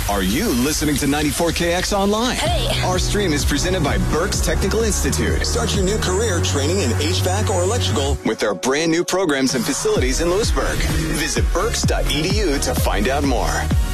Are you listening to 94KX Online? Hey. Our stream is presented by Berks Technical Institute. Start your new career training in HVAC or electrical with their brand new programs and facilities in Lewisburg. Visit berks.edu to find out more.